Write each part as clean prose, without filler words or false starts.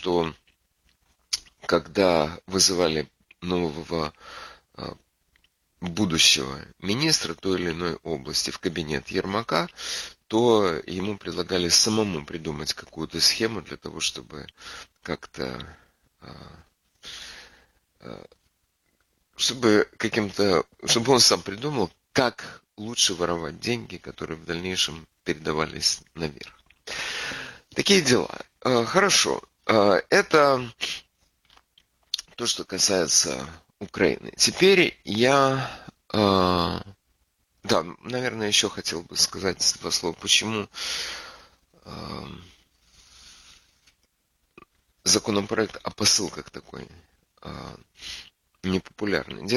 что когда вызывали нового будущего министра той или иной области в кабинет Ермака, то ему предлагали самому придумать какую-то схему для того, чтобы как-то чтобы он сам придумал, как лучше воровать деньги, которые в дальнейшем передавались наверх. Такие дела. Хорошо. Это то, что касается Украины. Теперь я, да, наверное, еще хотел бы сказать два слова, почему законопроект о посылках такой непопулярный.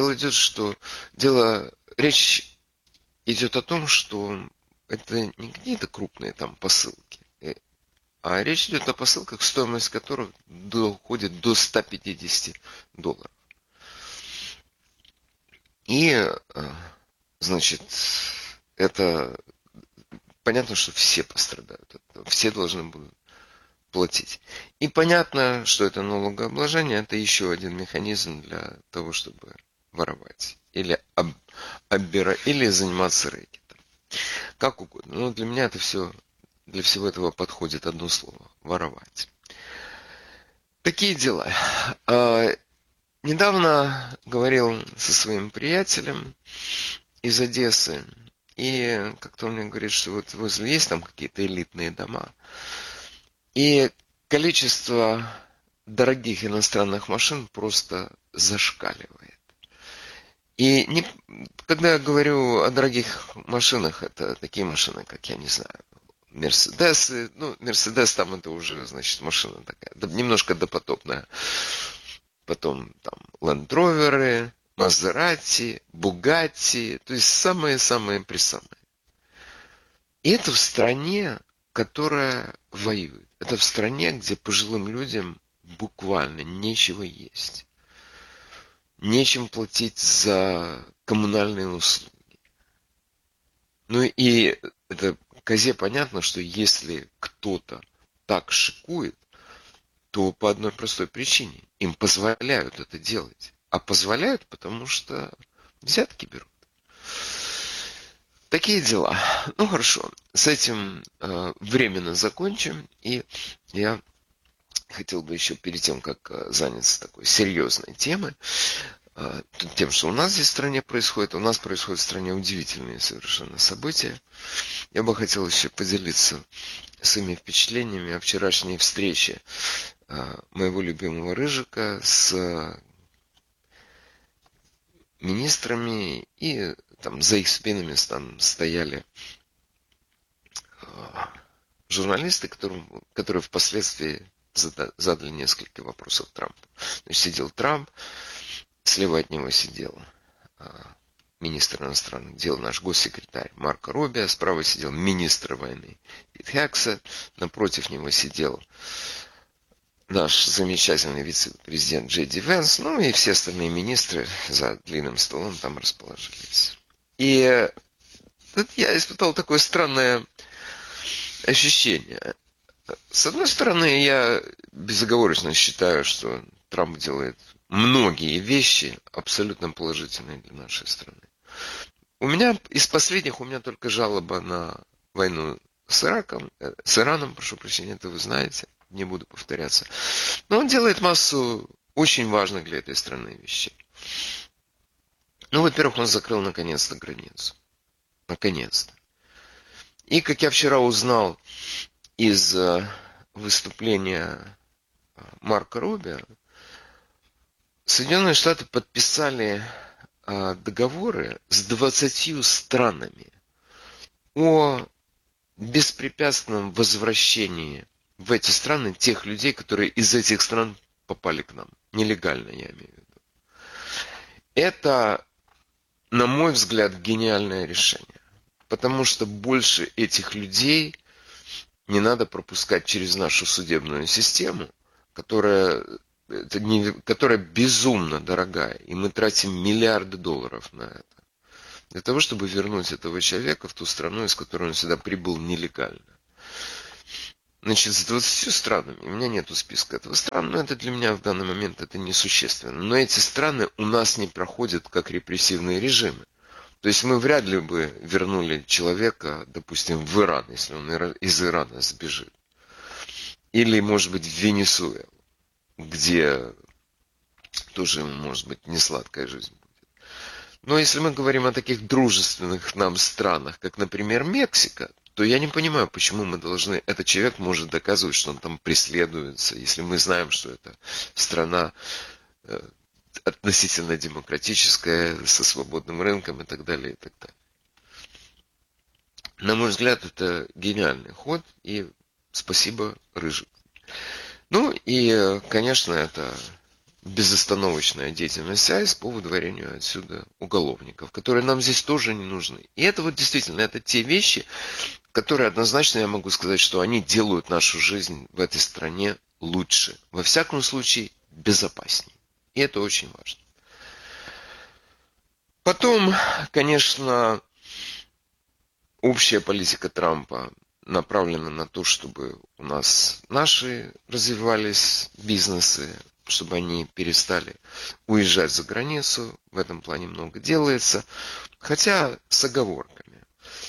Речь идет о том, что это не какие-то крупные там посылки, а речь идет о посылках, стоимость которых доходит до $150. И, значит, это понятно, что все пострадают от этого, все должны будут платить. И понятно, что это налогообложение, это еще один механизм для того, чтобы воровать или или заниматься рэкетом. Как угодно. Но для меня для всего этого подходит одно слово – воровать. Такие дела. Недавно говорил со своим приятелем из Одессы, и как-то он мне говорит, что вот возле есть там какие-то элитные дома, и количество дорогих иностранных машин просто зашкаливает. И когда я говорю о дорогих машинах, это такие машины, как, я не знаю, Мерседесы. Ну, Мерседес там это уже, значит, машина такая, немножко допотопная. Потом там Лендроверы, Мазерати, Бугатти, то есть самые-самые-присамые. И это в стране, которая воюет. Это в стране, где пожилым людям буквально нечего есть. Нечем платить за коммунальные услуги. Ну и это козе понятно, что если кто-то так шикует, то по одной простой причине. Им позволяют это делать. А позволяют, потому что взятки берут. Такие дела. Ну хорошо, с этим временно закончим. И я хотел бы еще перед тем, как заняться такой серьезной темой, тем, что у нас здесь в стране происходит, у нас происходят в стране удивительные совершенно события. Я бы хотел еще поделиться своими впечатлениями о вчерашней встрече моего любимого Рыжика с министрами, и там за их спинами там стояли журналисты, которые впоследствии задали несколько вопросов Трампу. Значит, сидел Трамп, слева от него сидел министр иностранных дел, наш госсекретарь Марко Рубио, справа сидел министр войны Пит Хексет, напротив него сидел наш замечательный вице-президент Джей Ди Венс, ну и все остальные министры за длинным столом там расположились. И тут я испытал такое странное ощущение. С одной стороны, я безоговорочно считаю, что Трамп делает многие вещи абсолютно положительные для нашей страны. Из последних у меня только жалоба на войну с Ираном, прошу прощения, это вы знаете, не буду повторяться. Но он делает массу очень важных для этой страны вещей. Ну, во-первых, он закрыл наконец-то границу. Наконец-то. И, как я вчера узнал из выступления Марко Рубио, Соединенные Штаты подписали договоры с 20 странами о беспрепятственном возвращении в эти страны тех людей, которые из этих стран попали к нам. Нелегально, я имею в виду. Это, на мой взгляд, гениальное решение. Потому что больше этих людей не надо пропускать через нашу судебную систему, которая безумно дорогая. И мы тратим миллиарды долларов на это. Для того, чтобы вернуть этого человека в ту страну, из которой он сюда прибыл нелегально. Значит, с 20 странами. У меня нету списка этого стран, но это для меня в данный момент это несущественно. Но эти страны у нас не проходят как репрессивные режимы. То есть мы вряд ли бы вернули человека, допустим, в Иран, если он из Ирана сбежит. Или, может быть, в Венесуэлу, где тоже, может быть, не сладкая жизнь будет. Но если мы говорим о таких дружественных нам странах, как, например, Мексика, то я не понимаю, почему мы должны... Этот человек может доказывать, что он там преследуется, если мы знаем, что это страна относительно демократическая, со свободным рынком и так далее, и так далее. На мой взгляд, это гениальный ход, и спасибо, Рыжик. Ну и, конечно, это безостановочная деятельность АИС по выдворению отсюда уголовников, которые нам здесь тоже не нужны. И это вот действительно, это те вещи, которые однозначно я могу сказать, что они делают нашу жизнь в этой стране лучше. Во всяком случае, безопаснее. И это очень важно. Потом, конечно, общая политика Трампа направлена на то, чтобы у нас наши развивались бизнесы, чтобы они перестали уезжать за границу. В этом плане много делается. Хотя с оговорками.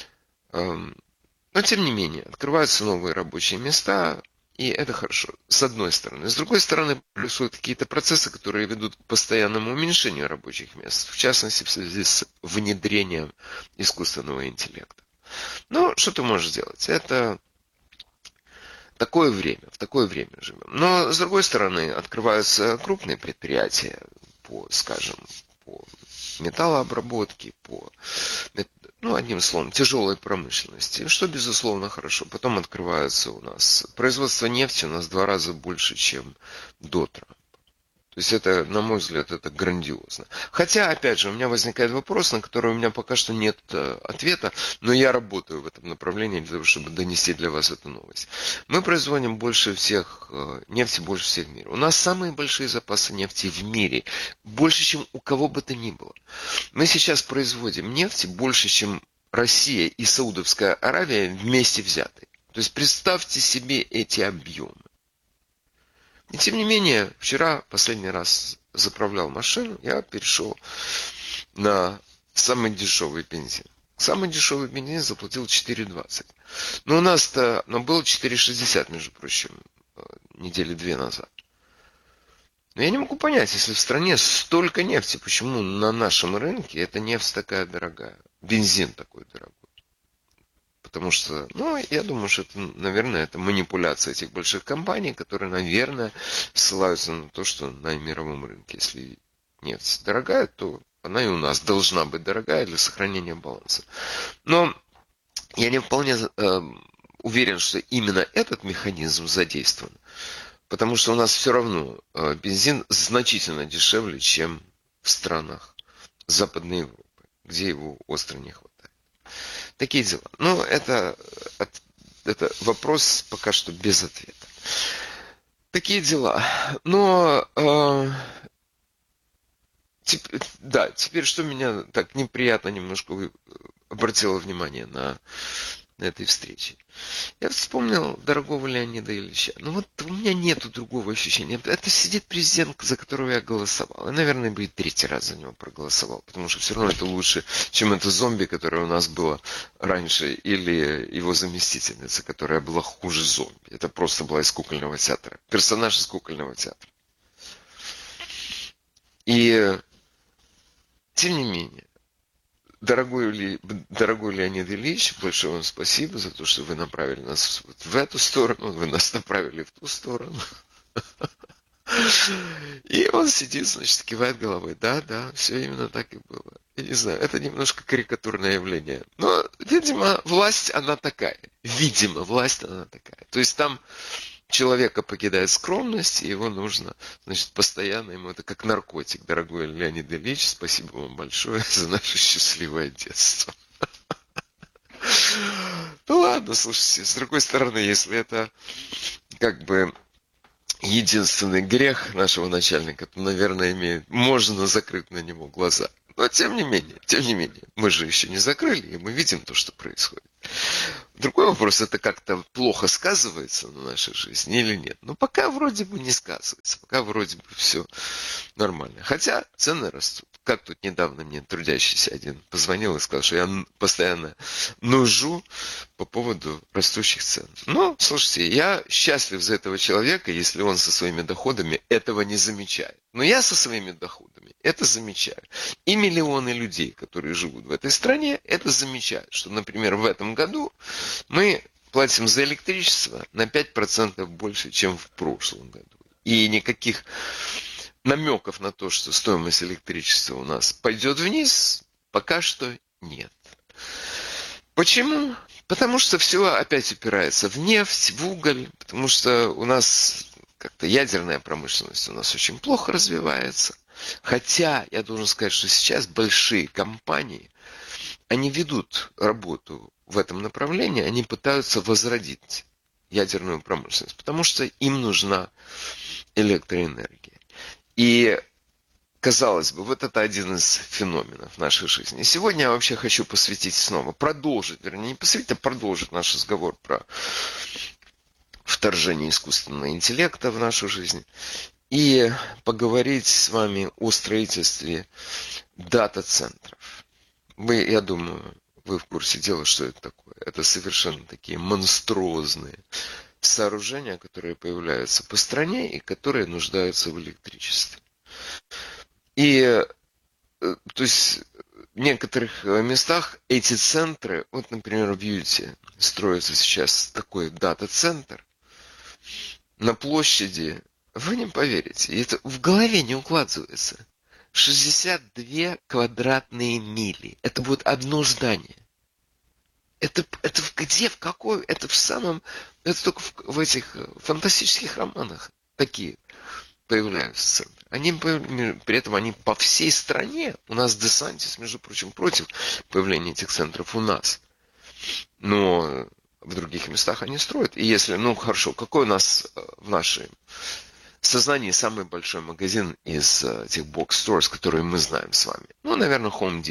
Но тем не менее, открываются новые рабочие места, и это хорошо, с одной стороны. С другой стороны, плюсуют какие-то процессы, которые ведут к постоянному уменьшению рабочих мест, в частности, в связи с внедрением искусственного интеллекта. Ну, что ты можешь делать? Это такое время, в такое время живем. Но, с другой стороны, открываются крупные предприятия по, скажем, по металлообработке, по, одним словом, тяжелой промышленности, что, безусловно, хорошо. Потом открывается у нас производство нефти у нас в 2 раза больше, чем до Трампа. То есть это, на мой взгляд, это грандиозно. Хотя, опять же, у меня возникает вопрос, на который у меня пока что нет ответа, но я работаю в этом направлении для того, чтобы донести для вас эту новость. Мы производим больше всех нефти, больше всех в мире. У нас самые большие запасы нефти в мире, больше, чем у кого бы то ни было. Мы сейчас производим нефти больше, чем Россия и Саудовская Аравия вместе взятые. То есть представьте себе эти объемы. И тем не менее, вчера последний раз заправлял машину, я перешел на самый дешевый бензин. Самый дешевый бензин заплатил 4,20. Но у нас-то, было 4,60, между прочим, недели 2 назад. Но я не могу понять, если в стране столько нефти, почему на нашем рынке эта нефть такая дорогая, бензин такой дорогой. Потому что, я думаю, что это, наверное, это манипуляция этих больших компаний, которые, наверное, ссылаются на то, что на мировом рынке, если нефть дорогая, то она и у нас должна быть дорогая для сохранения баланса. Но я не вполне уверен, что именно этот механизм задействован, потому что у нас все равно бензин значительно дешевле, чем в странах Западной Европы, где его остро не хватает. Такие дела. Но это вопрос пока что без ответа. Такие дела. Но теперь что меня так неприятно немножко обратило внимание на этой встрече. Я вспомнил дорогого Леонида Ильича. У меня нету другого ощущения. Это сидит президент, за которого я голосовал. И, наверное, бы и 3-й раз за него проголосовал. Потому что все равно это лучше, чем это зомби, которое у нас было раньше. Или его заместительница, которая была хуже зомби. Это просто была из кукольного театра. Персонаж из кукольного театра. И, тем не менее, Дорогой Леонид Ильич, большое вам спасибо за то, что вы направили нас в эту сторону, вы нас направили в ту сторону. И он сидит, значит, кивает головой. Да, все именно так и было. Я не знаю, это немножко карикатурное явление. Но, видимо, власть она такая. То есть там человека покидает скромность, и его нужно, значит, постоянно ему, это как наркотик. Дорогой Леонид Ильич, спасибо вам большое за наше счастливое детство. Ну ладно, слушайте, с другой стороны, если это как бы единственный грех нашего начальника, то, наверное, можно закрыть на него глаза. Но тем не менее, мы же еще не закрыли, и мы видим то, что происходит. Другой вопрос, это как-то плохо сказывается на нашей жизни или нет. Но пока вроде бы не сказывается, пока вроде бы все нормально. Хотя цены растут. Как тут недавно мне трудящийся один позвонил и сказал, что я постоянно нужу по поводу растущих цен. Ну, слушайте, я счастлив за этого человека, если он со своими доходами этого не замечает. Но я со своими доходами это замечаю. И миллионы людей, которые живут в этой стране, это замечают. Что, например, в этом году мы платим за электричество на 5% больше, чем в прошлом году. И никаких намеков на то, что стоимость электричества у нас пойдет вниз, пока что нет. Почему? Потому что все опять упирается в нефть, в уголь, потому что у нас как-то ядерная промышленность у нас очень плохо развивается. Хотя я должен сказать, что сейчас большие компании, они ведут работу в этом направлении, они пытаются возродить ядерную промышленность, потому что им нужна электроэнергия. И, казалось бы, вот это один из феноменов нашей жизни. И сегодня я вообще хочу посвятить снова, не посвятить, а продолжить наш разговор про вторжение искусственного интеллекта в нашу жизнь. И поговорить с вами о строительстве дата-центров. Я думаю, вы в курсе дела, что это такое. Это совершенно такие монструозные сооружения, которые появляются по стране и которые нуждаются в электричестве. И, то есть, в некоторых местах эти центры, вот, например, в Юте строится сейчас такой дата-центр на площади, вы не поверите, это в голове не укладывается. 62 квадратные мили. Это будет одно здание. Это где, в какой? Это это только в этих фантастических романах такие появляются центры. При этом они по всей стране. У нас Десантис, между прочим, против появления этих центров у нас. Но в других местах они строят. И если, хорошо, какой у нас в нашем сознании самый большой магазин из тех бокс-сторс, которые мы знаем с вами? Наверное, Home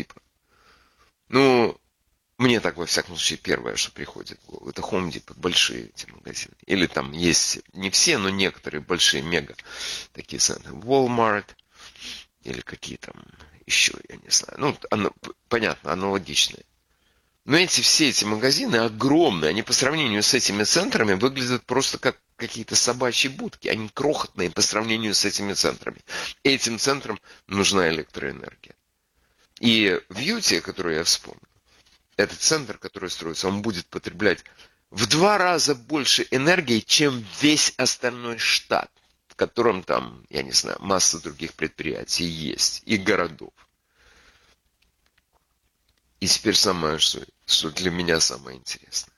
Depot. Мне так, во всяком случае, первое, что приходит в голову, это Home Depot, большие эти магазины. Или там есть, не все, но некоторые большие мега такие центры. Walmart или какие там еще, я не знаю. Понятно, аналогичные. Но все эти магазины огромные, они по сравнению с этими центрами выглядят просто как какие-то собачьи будки. Они крохотные по сравнению с этими центрами. Этим центрам нужна электроэнергия. И в Юте, который я вспомнил, этот центр, который строится, он будет потреблять в 2 раза больше энергии, чем весь остальной штат, в котором там, я не знаю, масса других предприятий есть и городов. И теперь самое, что для меня самое интересное.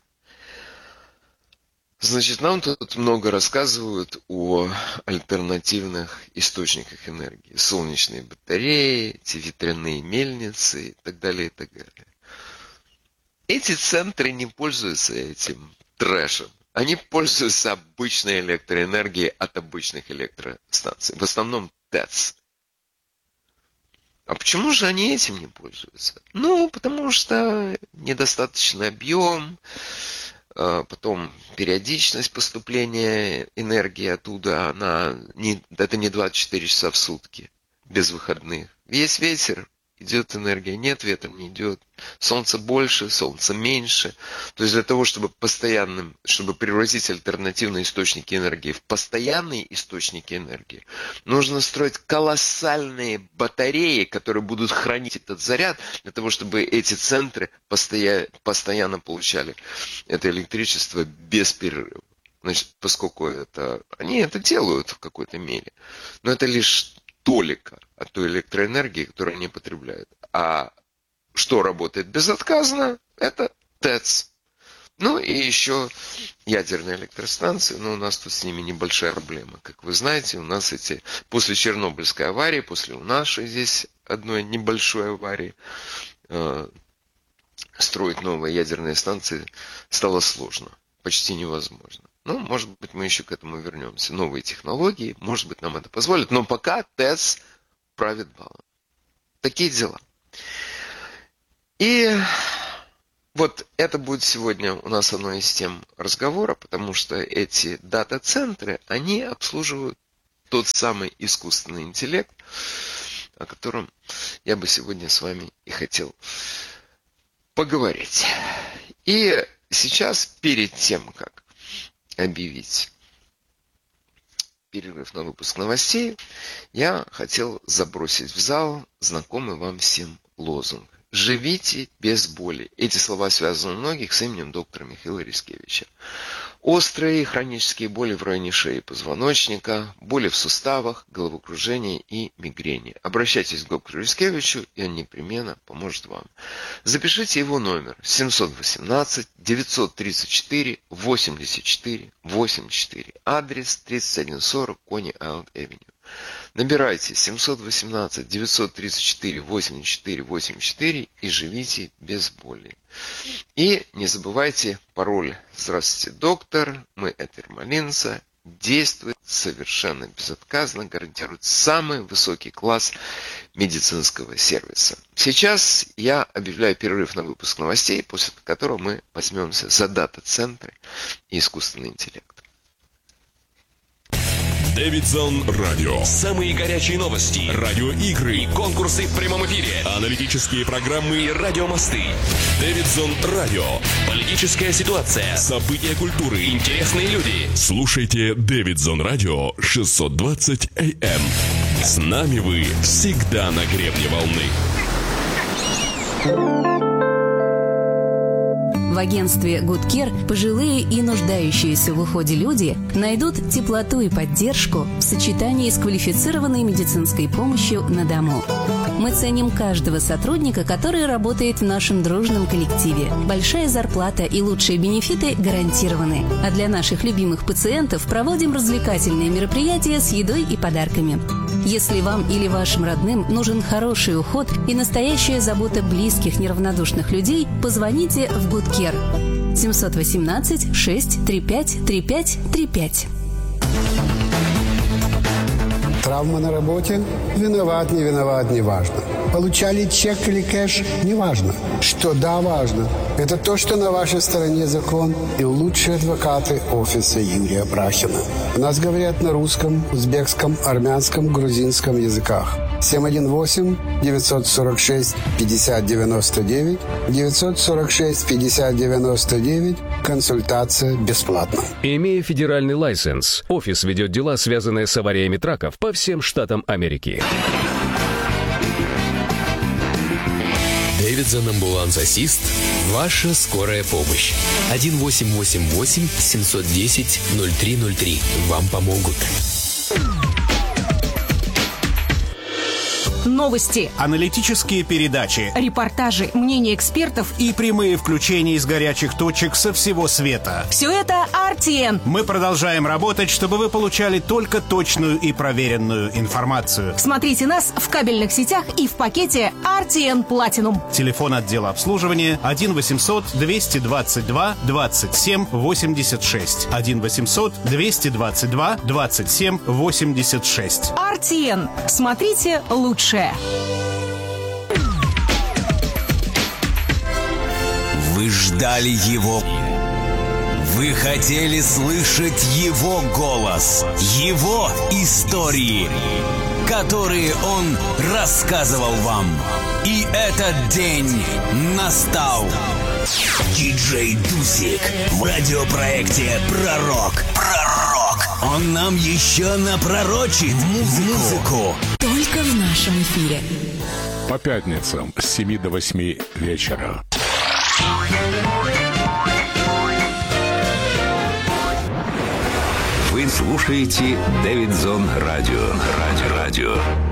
Значит, нам тут много рассказывают о альтернативных источниках энергии. Солнечные батареи, эти ветряные мельницы и так далее, и так далее. Эти центры не пользуются этим трэшем. Они пользуются обычной электроэнергией от обычных электростанций. В основном ТЭЦ. А почему же они этим не пользуются? Потому что недостаточный объем, потом периодичность поступления энергии оттуда, это не 24 часа в сутки, без выходных. Есть ветер, идет энергия, нет ветра, не идет. Солнце больше, солнце меньше. То есть для того, чтобы превратить альтернативные источники энергии в постоянные источники энергии, нужно строить колоссальные батареи, которые будут хранить этот заряд, для того, чтобы эти центры постоянно получали это электричество без перерыва. Значит, поскольку они это делают в какой-то мере, но это лишь толика от той электроэнергии, которую они потребляют. А что работает безотказно, это ТЭЦ. И еще ядерные электростанции, но у нас тут с ними небольшая проблема. Как вы знаете, у нас после Чернобыльской аварии, после нашей здесь одной небольшой аварии, строить новые ядерные станции стало сложно, почти невозможно. Может быть, мы еще к этому вернемся. Новые технологии, может быть, нам это позволит. Но пока ТЭЦ правит балом. Такие дела. И вот это будет сегодня у нас одной из тем разговора, потому что эти дата-центры, они обслуживают тот самый искусственный интеллект, о котором я бы сегодня с вами и хотел поговорить. И сейчас, перед тем, как объявить перерыв на выпуск новостей, я хотел забросить в зал знакомый вам всем лозунг. «Живите без боли». Эти слова связаны у многих с именем доктора Михаила Рискевича. Острые хронические боли в районе шеи и позвоночника, боли в суставах, головокружение и мигрени. Обращайтесь к доктору Рискевичу, и он непременно поможет вам. Запишите его номер 718-934-84-84. Адрес 3140 Coney Island Avenue. Набирайте 718-934-84-84 и живите без боли. И не забывайте пароль «Здравствуйте, доктор». Мы от Ермолинца. Действует совершенно безотказно, гарантирует самый высокий класс медицинского сервиса. Сейчас я объявляю перерыв на выпуск новостей, после которого мы возьмемся за дата-центры и искусственный интеллект. Дэвидсон Радио. Самые горячие новости, радиоигры и конкурсы в прямом эфире, аналитические программы и радиомосты. Дэвидсон Радио. Политическая ситуация, события культуры, интересные люди. Слушайте Дэвидсон Радио 620 AM. С нами вы всегда на гребне волны. В агентстве Good Care пожилые и нуждающиеся в уходе люди найдут теплоту и поддержку в сочетании с квалифицированной медицинской помощью на дому. Мы ценим каждого сотрудника, который работает в нашем дружном коллективе. Большая зарплата и лучшие бенефиты гарантированы. А для наших любимых пациентов проводим развлекательные мероприятия с едой и подарками. Если вам или вашим родным нужен хороший уход и настоящая забота близких неравнодушных людей, позвоните в Good Care 718-635-3535. Травма на работе? Виноват, не виноват, не важно. Получали чек или кэш? Не важно. Что да, важно. Это то, что на вашей стороне закон и лучшие адвокаты офиса Юрия Брахина. У нас говорят на русском, узбекском, армянском, грузинском языках. 718-946-5099, 946-5099, консультация бесплатна. Имея федеральный лайсенс, офис ведет дела, связанные с авариями траков по всем штатам Америки. Дэвидсон Амбуланс Ассист. Ваша скорая помощь. 1-888-710-0303. Вам помогут. Новости, аналитические передачи, репортажи, мнения экспертов и прямые включения из горячих точек со всего света. Все это RTN. Мы продолжаем работать, чтобы вы получали только точную и проверенную информацию. Смотрите нас в кабельных сетях и в пакете RTN Platinum. Телефон отдела обслуживания 1-800-222-27-86. 1-800-222-27-86. RTN. Смотрите лучшее. Вы ждали его. Вы хотели слышать его голос, его истории, которые он рассказывал вам. И этот день настал. Диджей Дусик в радиопроекте «Пророк». Он нам еще напророчит музыку. Только в нашем эфире. По пятницам с 7 до 8 вечера. Вы слушаете Дэвидсон Радио.